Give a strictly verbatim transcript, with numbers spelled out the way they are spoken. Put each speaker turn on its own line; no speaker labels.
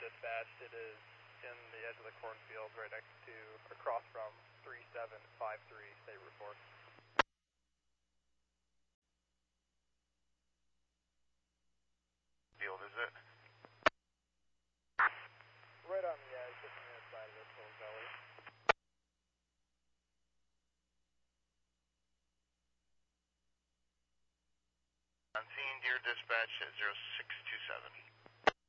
dispatched. It is in the edge of the cornfield right next to, across from three seven five three State Route four.
Field, is it?
Right on the edge, just on the other side of this little gully.
I'm seeing deer dispatch at zero six two seven.